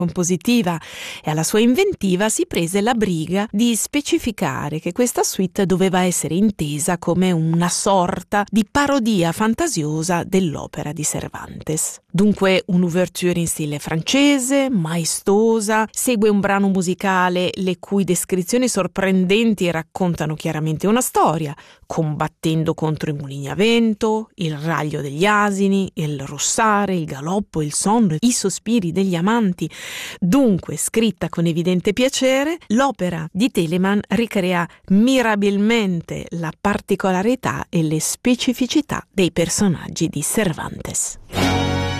compositiva e alla sua inventiva si prese la briga di specificare che questa suite doveva essere intesa come una sorta di parodia fantasiosa dell'opera di Cervantes. Dunque un'ouverture in stile francese, maestosa, segue un brano musicale le cui descrizioni sorprendenti raccontano chiaramente una storia, combattendo contro i mulini a vento, il raglio degli asini, il russare, il galoppo, il sonno, i sospiri degli amanti. Dunque, scritta con evidente piacere, l'opera di Telemann ricrea mirabilmente la particolarità e le specificità dei personaggi di Cervantes.